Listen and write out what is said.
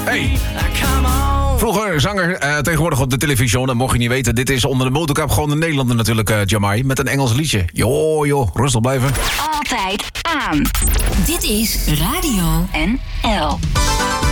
Hey. Vroeger zanger, tegenwoordig op de televisie. Dat mocht je niet weten. Dit is onder de motorkap gewoon de Nederlander natuurlijk, Jamai. Met een Engels liedje. Joh, rustig blijven. Altijd aan. Dit is Radio NL.